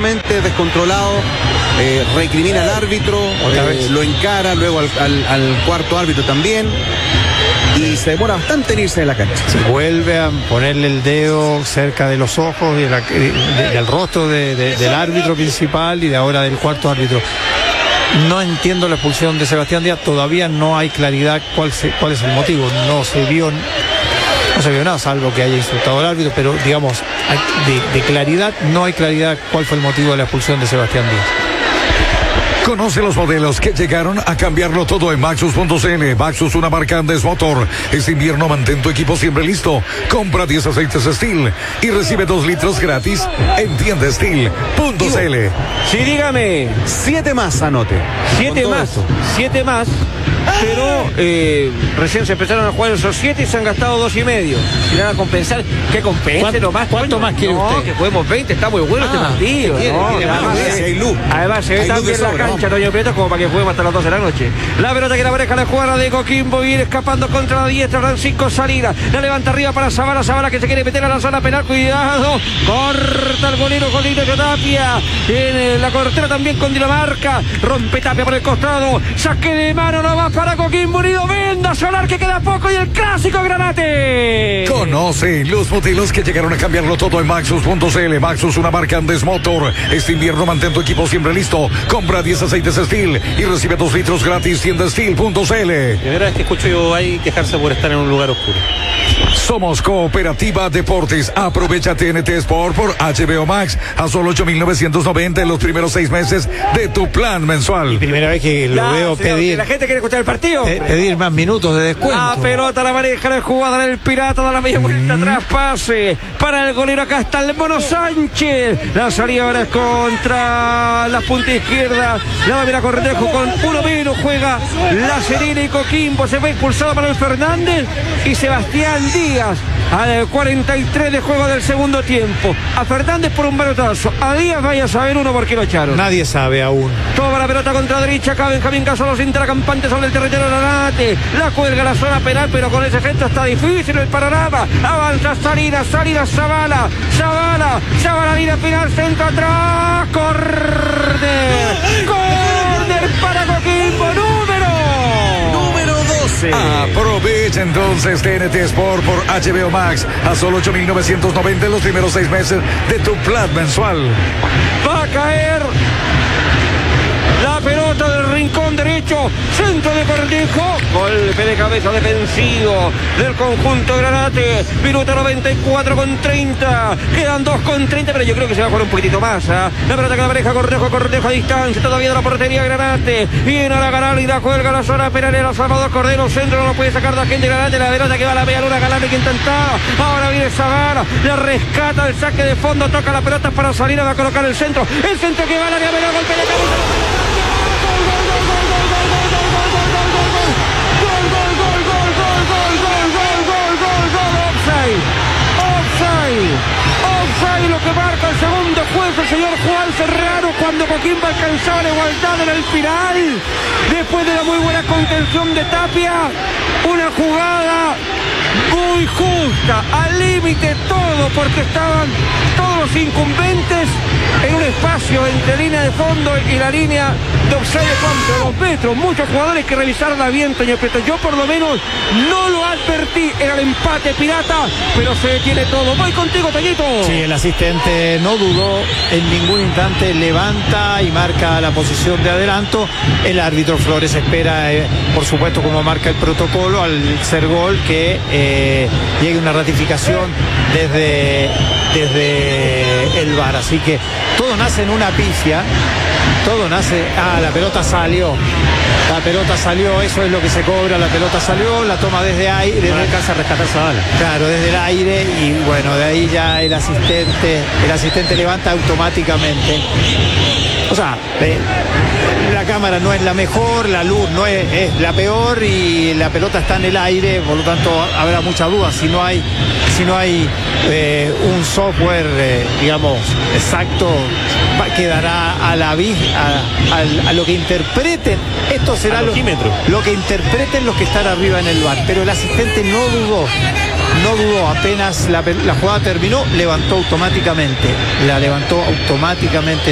absolutamente descontrolado, recrimina al árbitro, lo encara luego al cuarto árbitro también, y se demora bastante en irse de la cancha. Se vuelve a ponerle el dedo cerca de los ojos y del rostro del árbitro principal y de ahora del cuarto árbitro. No entiendo la expulsión de Sebastián Díaz, todavía no hay claridad cuál es el motivo. No se vio nada, salvo que haya insultado al árbitro, pero digamos, de claridad, no hay claridad cuál fue el motivo de la expulsión de Sebastián Díaz. Conoce los modelos que llegaron a cambiarlo todo en Maxus.cl. Maxus, una marca Andes Motor. Este invierno mantén tu equipo siempre listo. Compra 10 aceites Steel y recibe 2 litros gratis en tiendasteel.cl. Sí, dígame. 7 más, anote. 7 más. Pero recién se empezaron a jugar esos 7 y se han gastado 2,5. Si van a compensar, que compense nomás. ¿Cuánto más quiere usted? Que podemos 20, está muy bueno este partido. Además se ve tan bien la cancha, Toño Prieto, como para que juguemos hasta las 12 de la noche. La pelota que la pareja la jugada de Coquimbo, ir escapando contra la diestra, Francisco Salinas. La levanta arriba para Zavala que se quiere meter a la zona penal, cuidado. Corta el golero Tapia. En la cortera también con Dinamarca. Rompe Tapia por el costado. Saque de mano nomás para Coquimbo Unido. Venda Solar que queda poco y el clásico Granate. Conoce los modelos que llegaron a cambiarlo todo en Maxus.cl. Maxus, una marca Andes Motor. Este invierno mantén tu equipo siempre listo. Compra 10 aceites Steel y recibe 2 litros gratis. tiendasteel.cl. Primera vez que escucho yo ahí quejarse por estar en un lugar oscuro. Somos Cooperativa Deportes. Aprovecha TNT Sport por HBO Max a solo 8.990 en los primeros 6 meses de tu plan mensual. Y primera vez que lo veo pedir. La gente quiere escuchar el partido. Pedir más minutos de descuento. La pelota la maneja la jugada del Pirata, da la media vuelta atrás, pase para el golero. Acá está el Mono Sánchez. La salida ahora es contra la punta izquierda. La va a ver a Cornejo con uno menos. Juega La Serena y Coquimbo. Se va expulsado Manuel Fernández y Sebastián Díaz al 43 de juego del segundo tiempo. A Fernández por un balotazo. A Díaz vaya a saber uno por qué lo echaron. Nadie sabe aún. Toma la pelota contra derecha. Acá Benjamín Casolos, intracampante sobre el territorio de Granate. La cuelga la zona penal, pero con ese gesto está difícil el panorama. Avanza Salinas, Zavala, línea final, centro atrás. Corner para Coquimbo, número 12. Aprovecha entonces TNT Sport por HBO Max a solo 8.990 en los primeros 6 meses de tu plan mensual. Va a caer la pelota del rincón derecho, centro de Cornejo, golpe de cabeza defensivo del conjunto Granate. Minuto 94 con 30, quedan 2 con 30, pero yo creo que se va a jugar un poquitito más. La pelota que la pareja Cornejo a distancia, todavía de la portería Granate, viene a la ganar y la cuelga la zona penalera. Salvador Cordero, centro, no lo puede sacar la gente Granate. La pelota que va a la media luna, Galante que intentaba, ahora viene Zavala, la rescata el saque de fondo, toca la pelota para salir, va a colocar el centro que va a la media, golpe de cabeza. Offside, lo que marca el segundo juez, el señor Juan Serrano, cuando Coquimbo alcanzaba la igualdad en el final, después de la muy buena contención de Tapia. Una jugada muy justa, al límite todo, porque estaban todos los incumbentes en un espacio entre línea de fondo y la línea de offside de 2 metros. Muchos jugadores que revisaron bien, Toño Prieto. Yo por lo menos no lo advertí, era el empate Pirata, pero se detiene todo. Voy contigo, Toñito. Sí, el asistente no dudó en ningún instante, levanta y marca la posición de adelanto. El árbitro Flores espera, por supuesto, como marca el protocolo, al ser gol, que llegue una ratificación desde el VAR. Así que todo nace en una pifia, todo nace. La pelota salió, eso es lo que se cobra. La pelota salió, la toma desde aire, no alcanza a rescatar Zavala. Claro, desde el aire, y bueno, de ahí ya el asistente levanta automáticamente. O sea, la cámara no es la mejor, la luz no es la peor y la pelota está en el aire, por lo tanto habrá mucha duda si no hay un software, digamos, exacto. Quedará a lo que interpreten. Esto será lo que interpreten los que están arriba en el VAR, pero el asistente no dudó, apenas la jugada terminó, la levantó automáticamente